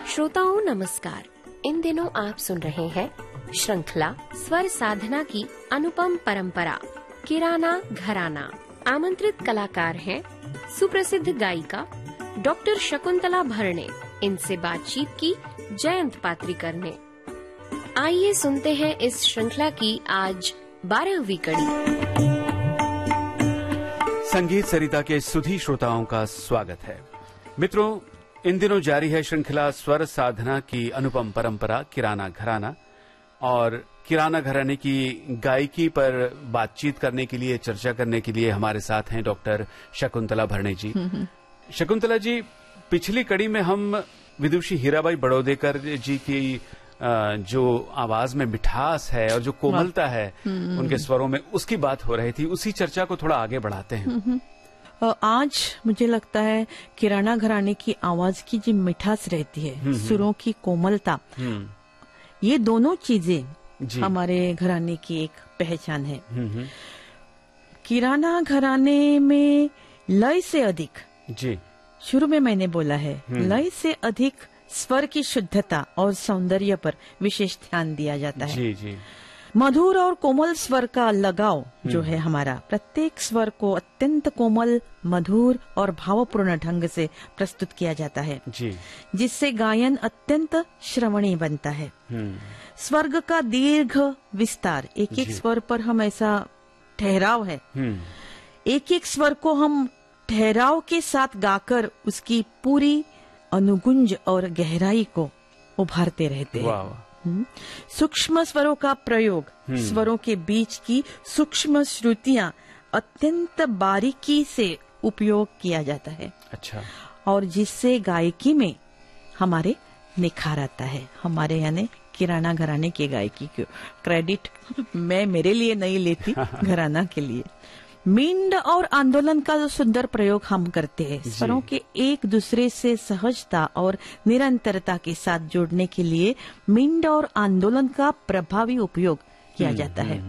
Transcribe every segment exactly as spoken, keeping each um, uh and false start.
श्रोताओं नमस्कार। इन दिनों आप सुन रहे हैं श्रृंखला स्वर साधना की अनुपम परंपरा किराना घराना। आमंत्रित कलाकार हैं सुप्रसिद्ध गायिका डॉक्टर शकुंतला भरणे। इनसे बातचीत की जयंत पात्रिकर ने। आइए सुनते हैं इस श्रृंखला की आज बारहवीं कड़ी। संगीत सरिता के सुधी श्रोताओं का स्वागत है। मित्रों, इन दिनों जारी है श्रृंखला स्वर साधना की अनुपम परंपरा किराना घराना, और किराना घराने की गायकी पर बातचीत करने के लिए, चर्चा करने के लिए हमारे साथ हैं डॉक्टर शकुंतला भरणे जी। शकुंतला जी, पिछली कड़ी में हम विदुषी हीराबाई बड़ौदेकर जी की जो आवाज में मिठास है और जो कोमलता है उनके स्वरों में, उसकी बात हो रही थी। उसी चर्चा को थोड़ा आगे बढ़ाते हैं। आज मुझे लगता है किराना घराने की आवाज की जो मिठास रहती है, सुरों की कोमलता, ये दोनों चीजें हमारे घराने की एक पहचान है। किराना घराने में लय से अधिक, जी शुरू में मैंने बोला है, लय से अधिक स्वर की शुद्धता और सौंदर्य पर विशेष ध्यान दिया जाता है। जी जी। मधुर और कोमल स्वर का लगाव जो है हमारा, प्रत्येक स्वर को अत्यंत कोमल, मधुर और भावपूर्ण ढंग से प्रस्तुत किया जाता है, जी जिससे गायन अत्यंत श्रवणीय बनता है। स्वर्ग का दीर्घ विस्तार, एक एक स्वर पर हम ऐसा ठहराव है, एक एक स्वर को हम ठहराव के साथ गाकर उसकी पूरी अनुगुंज और गहराई को उभारते रहते हैं। सूक्ष्म स्वरों का प्रयोग, स्वरों के बीच की सूक्ष्म श्रुतियां अत्यंत बारीकी से उपयोग किया जाता है। अच्छा। और जिससे गायकी में हमारे निखार आता है। हमारे यानी किराना घराने की गायकी को क्रेडिट मैं मेरे लिए नहीं लेती, घराना के लिए। मींड और आंदोलन का जो सुंदर प्रयोग हम करते हैं, स्वरों के एक दूसरे से सहजता और निरंतरता के साथ जोड़ने के लिए मींड और आंदोलन का प्रभावी उपयोग किया जाता है।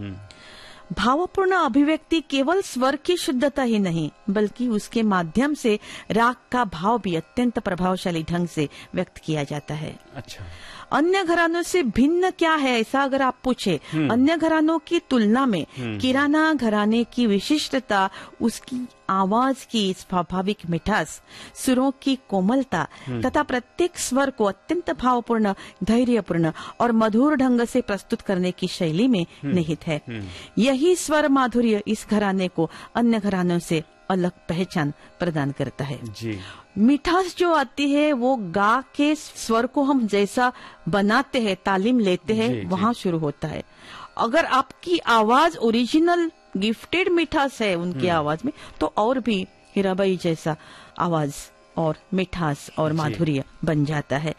भावपूर्ण अभिव्यक्ति केवल स्वर की शुद्धता ही नहीं, बल्कि उसके माध्यम से राग का भाव भी अत्यंत प्रभावशाली ढंग से व्यक्त किया जाता है। अच्छा। अन्य घरानों से भिन्न क्या है, ऐसा अगर आप पूछे, अन्य घरानों की तुलना में किराना घराने की विशिष्टता उसकी आवाज की स्वाभाविक मिठास, सुरों की कोमलता तथा प्रत्येक स्वर को अत्यंत भावपूर्ण, धैर्यपूर्ण और मधुर ढंग से प्रस्तुत करने की शैली में निहित है। यही स्वर माधुर्य इस घराने को अन्य घरानों से अलग पहचान प्रदान करता है। जी। मिठास जो आती है वो गा के स्वर को हम जैसा बनाते हैं, तालीम लेते हैं, वहाँ शुरू होता है। अगर आपकी आवाज ओरिजिनल गिफ्टेड मिठास है उनकी आवाज में, तो और भी हीराबाई जैसा आवाज और मिठास और माधुर्य बन जाता है।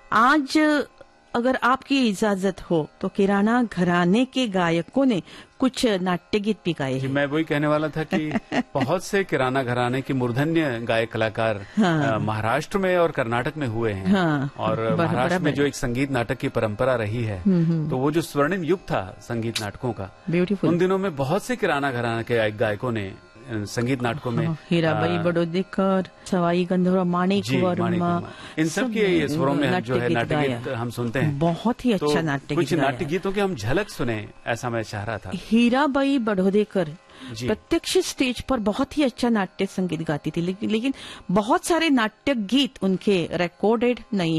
आज अगर आपकी इजाजत हो तो किराना घराने के गायकों ने कुछ नाट्य गीत भी गाए हैं। मैं वही कहने वाला था कि बहुत से किराना घराने के मूर्धन्य गायक कलाकार हाँ। महाराष्ट्र में और कर्नाटक में हुए हैं। हाँ। और महाराष्ट्र में जो एक संगीत नाटक की परंपरा रही है, तो वो जो स्वर्णिम युग था संगीत नाटकों का, ब्यूटीफुल, उन दिनों में बहुत से किराना घराने के गायकों ने संगीत नाटकों में हीराबाई बड़ौदेकर, सवाई गंधर्व, माणिक वर्मा, इन सब के स्वरों में जो है नाट्य गीत हम सुनते हैं। बहुत ही अच्छा नाट्य गीत। कुछ नाट्य गीतों की हम झलक सुने, ऐसा मैं चाह रहा था। हीराबाई बड़ौदेकर प्रत्यक्ष स्टेज पर बहुत ही अच्छा नाट्य संगीत गाती थी, लेकिन लेकिन बहुत सारे नाट्य गीत उनके रिकॉर्डेड नहीं